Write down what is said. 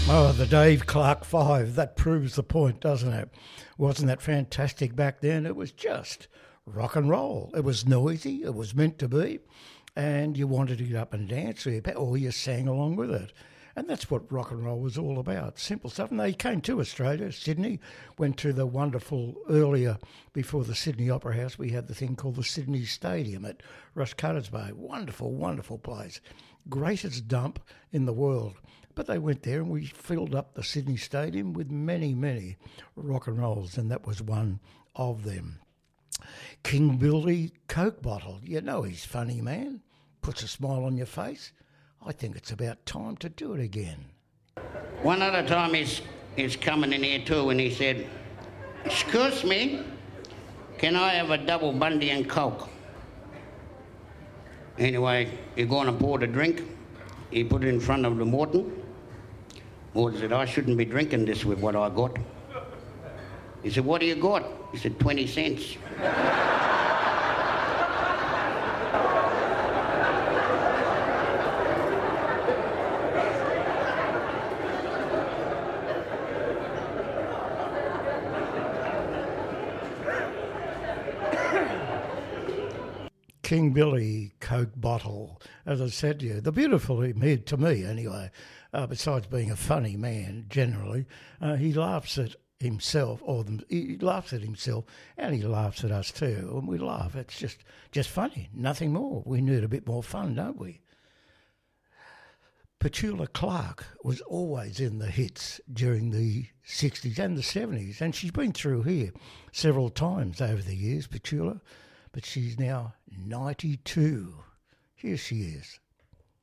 Oh, the Dave Clark Five. That proves the point, doesn't it? Wasn't that fantastic back then? It was just rock and roll. It was noisy. It was meant to be. And you wanted to get up and dance, or you sang along with it. And that's what rock and roll was all about. Simple stuff. And they came to Australia, Sydney, went to the wonderful, earlier, before the Sydney Opera House, we had the thing called the Sydney Stadium at Rushcutters Bay. Wonderful, wonderful place. Greatest dump in the world. But they went there and we filled up the Sydney Stadium with many, many rock and rolls, and that was one of them. King Billy Coke bottle. You know he's funny, man. Puts a smile on your face. I think it's about time to do it again. One other time he's coming in here too, and he said, "Excuse me, can I have a double Bundy and Coke?" Anyway, you're going to pour the drink. He put it in front of the Morton. Morton said, "I shouldn't be drinking this with what I got." He said, "What do you got?" He said, 20 cents. King Billy Coke bottle, as I said to you, the beautiful him, to me anyway, besides being a funny man generally, he laughs at himself, he laughs at himself and he laughs at us too, and we laugh. It's just funny, nothing more. We need a bit more fun, don't we? Petula Clark was always in the hits during the 60s and the 70s, and she's been through here several times over the years, Petula. But she's now 92. Here she is.